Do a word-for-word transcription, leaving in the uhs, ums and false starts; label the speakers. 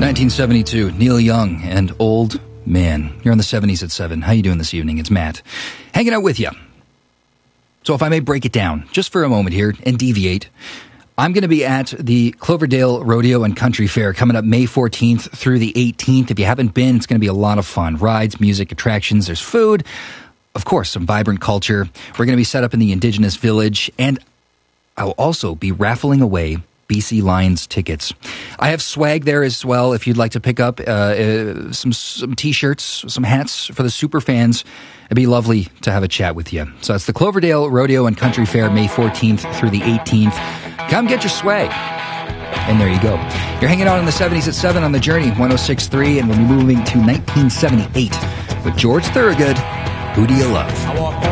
Speaker 1: nineteen seventy-two, Neil Young and Old Man. You're on the seventies at seven. How you doing this evening? It's Matt. Hanging out with you. So if I may break it down just for a moment here and deviate, I'm going to be at the Cloverdale Rodeo and Country Fair coming up May fourteenth through the eighteenth. If you haven't been, it's going to be a lot of fun. Rides, music, attractions, there's food, of course, some vibrant culture. We're going to be set up in the Indigenous Village, and I'll also be raffling away B C Lions tickets. I have swag there as well if you'd like to pick up uh, uh, some some t-shirts, some hats for the super fans. It'd be lovely to have a chat with you. So it's the Cloverdale Rodeo and Country Fair, May fourteenth through the eighteenth. Come get your swag. And there you go. You're hanging out in the seventies at seven on The Journey, one oh six point three, and we'll be moving to nineteen seventy-eight with George Thorogood. Who do you love?